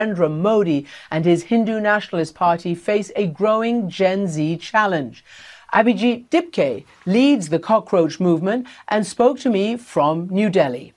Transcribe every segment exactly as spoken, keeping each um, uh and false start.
Narendra Modi and his Hindu Nationalist Party face a growing Gen Z challenge. Abhijit Dipke leads the cockroach movement and spoke to me from New Delhi.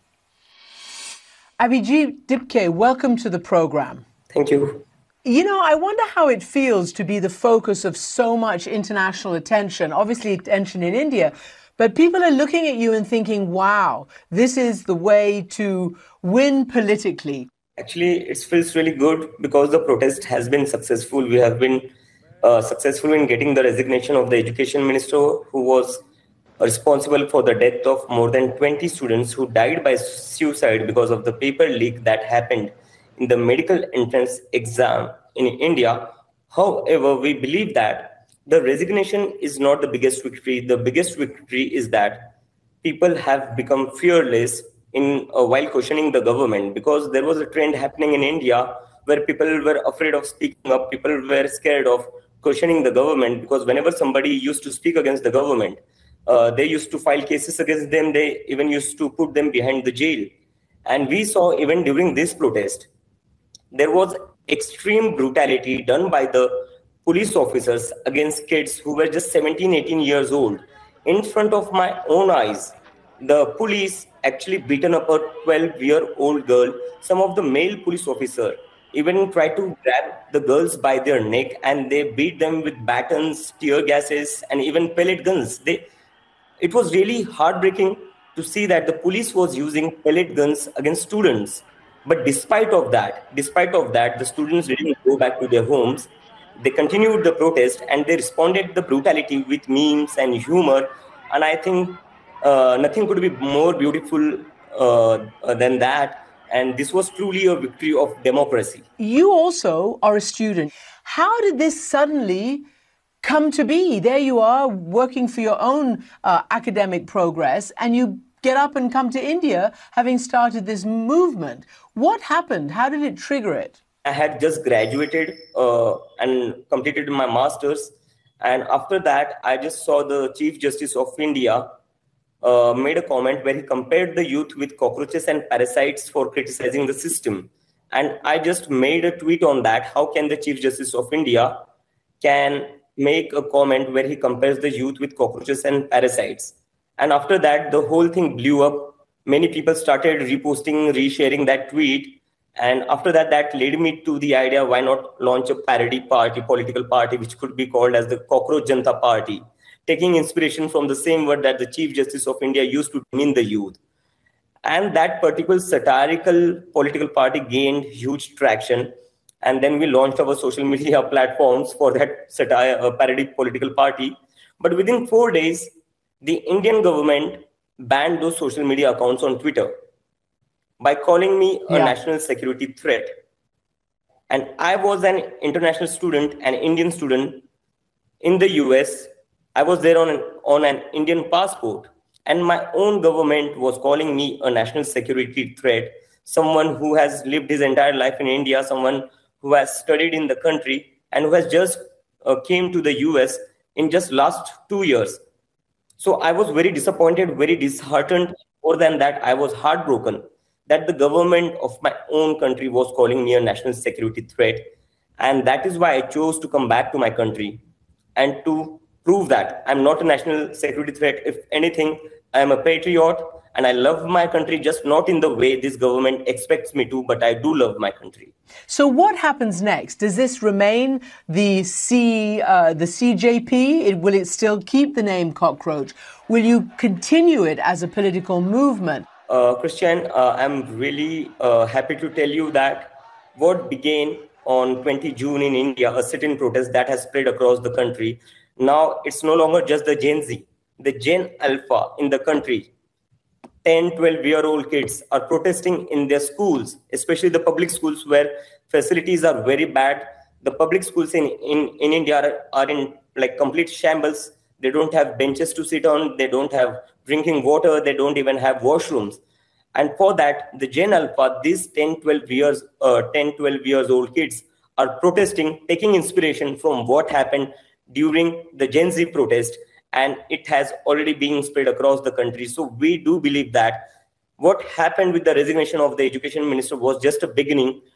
Abhijit Dipke, welcome to the program. Thank you. You know, I wonder how it feels to be the focus of so much international attention, obviously attention in India, but people are looking at you and thinking, wow, this is the way to win politically. Actually, it feels really good because the protest has been successful. We have been uh, successful in getting the resignation of the education minister, who was responsible for the death of more than twenty students who died by suicide because of the paper leak that happened in the medical entrance exam in India. However, we believe that the resignation is not the biggest victory. The biggest victory is that people have become fearless in uh, while questioning the government, because there was a trend happening in India where people were afraid of speaking up. People were scared of questioning the government, because whenever somebody used to speak against the government, uh, they used to file cases against them. They even used to put them behind the jail. And we saw even during this protest, there was extreme brutality done by the police officers against kids who were just seventeen, eighteen years old. In front of my own eyes, the police actually beaten up a twelve-year-old girl. Some of the male police officers even tried to grab the girls by their neck, and they beat them with batons, tear gases, and even pellet guns. They, it was really heartbreaking to see that the police was using pellet guns against students. But despite of that, despite of that, the students didn't go back to their homes. They continued the protest, and they responded to the brutality with memes and humor. And I think uh, nothing could be more beautiful uh, than that. And this was truly a victory of democracy. You also are a student. How did this suddenly come to be? There you are working for your own uh, academic progress, and you get up and come to India having started this movement. What happened? How did it trigger it? I had just graduated uh, and completed my master's. And after that, I just saw the Chief Justice of India uh, made a comment where he compared the youth with cockroaches and parasites for criticizing the system. And I just made a tweet on that. How can the Chief Justice of India can make a comment where he compares the youth with cockroaches and parasites? And after that, the whole thing blew up. Many people started reposting, resharing that tweet. And after that, that led me to the idea, why not launch a parody party, political party, which could be called as the Cockroach Janata Party, taking inspiration from the same word that the Chief Justice of India used to demean the youth. And that particular satirical political party gained huge traction. And then we launched our social media platforms for that satire, uh, parody political party. But within four days, the Indian government banned those social media accounts on Twitter by calling me a yeah. national security threat. And I was an international student, an Indian student in the U S. I was there on an, on an Indian passport, and my own government was calling me a national security threat, someone who has lived his entire life in India, someone who has studied in the country, and who has just uh, came to the U S in just last two years. So I was very disappointed, very disheartened. More than that, I was heartbroken that the government of my own country was calling me a national security threat. And that is why I chose to come back to my country and to prove that I'm not a national security threat. If anything, I am a patriot, and I love my country, just not in the way this government expects me to, but I do love my country. So what happens next? Does this remain the C, uh, the C J P? It, will it still keep the name Cockroach? Will you continue it as a political movement? Uh, Christian, uh, I'm really uh, happy to tell you that what began on twentieth of June in India, a sit-in protest that has spread across the country. Now it's no longer just the Gen Z, the Gen Alpha in the country. ten, twelve-year-old kids are protesting in their schools, especially the public schools where facilities are very bad. The public schools in, in, in India are, are in like complete shambles. They don't have benches to sit on. They don't have drinking water. They don't even have washrooms. And for that, the Gen Alpha, these ten, twelve years, uh, ten, twelve years old kids are protesting, taking inspiration from what happened during the Gen Z protest. And it has already been spread across the country. So we do believe that what happened with the resignation of the education minister was just a beginning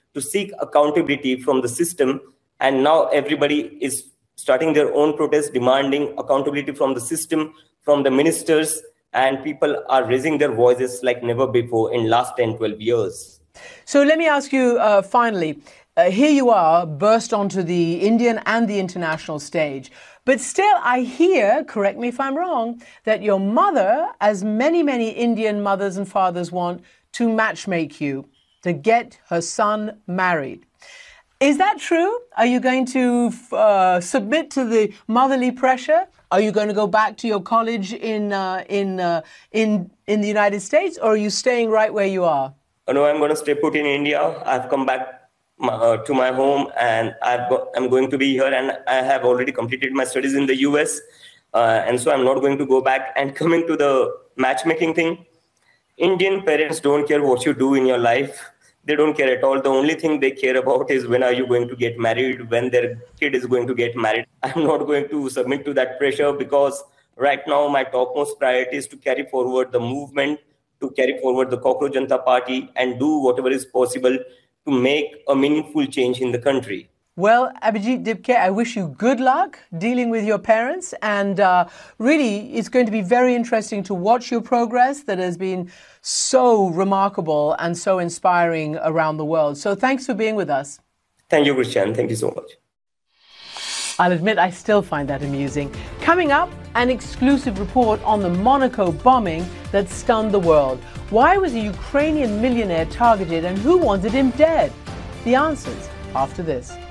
to seek accountability from the system. And now everybody is starting their own protest, demanding accountability from the system, from the ministers, and people are raising their voices like never before in last ten, twelve years. So let me ask you uh, finally, uh, here you are burst onto the Indian and the international stage. But still, I hear, correct me if I'm wrong, that your mother, as many, many Indian mothers and fathers want, to matchmake you, to get her son married. Is that true? Are you going to uh, submit to the motherly pressure? Are you going to go back to your college in uh, in uh, in in the United States, or are you staying right where you are? No, I'm going to stay put in India. I've come back my, uh, to my home, and I've go- I'm going to be here, and I have already completed my studies in the U S, uh, and so I'm not going to go back. And coming to the matchmaking thing, Indian parents don't care what you do in your life. They don't care at all. The only thing they care about is when are you going to get married, when their kid is going to get married. I'm not going to submit to that pressure, because right now my topmost priority is to carry forward the movement, to carry forward the Cockroach Janata Party, and do whatever is possible to make a meaningful change in the country. Well, Abhijit Dibke, I wish you good luck dealing with your parents. And uh, really, it's going to be very interesting to watch your progress that has been so remarkable and so inspiring around the world. So thanks for being with us. Thank you, Christian. Thank you so much. I'll admit I still find that amusing. Coming up, an exclusive report on the Monaco bombing that stunned the world. Why was a Ukrainian millionaire targeted, and who wanted him dead? The answers after this.